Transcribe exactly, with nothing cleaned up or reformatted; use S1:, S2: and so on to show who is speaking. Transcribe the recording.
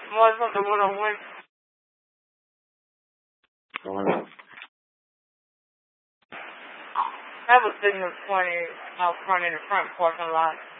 S1: Motherfucker would have went. That was sitting in the twenty out front in the front parking lot.